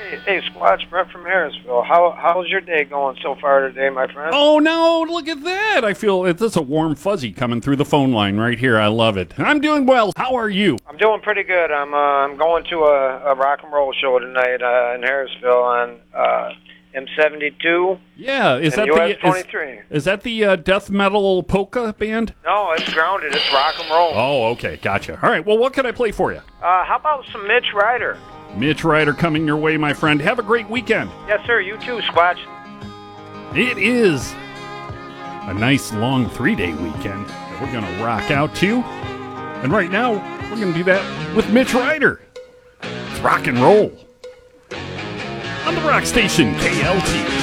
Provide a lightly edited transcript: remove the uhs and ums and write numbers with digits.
Hey, Squatch, Brett from Harrisville. How's your day going so far today, my friend? Oh, no, look at that. I feel it's a warm fuzzy coming through the phone line right here. I love it. I'm doing well. How are you? I'm doing pretty good. I'm going to a rock and roll show tonight in Harrisville on M72 Yeah, is and that US the 23. is that the death metal polka band? No, it's grounded. It's rock and roll. Oh, okay, gotcha. All right, well, what can I play for you? How about some Mitch Ryder? Mitch Ryder coming your way, my friend. Have a great weekend. Yes, sir. You too, Squatch. It is a nice long 3-day weekend that we're going to rock out to. And right now, we're going to do that with Mitch Ryder. It's rock and roll. On the rock station, KLT.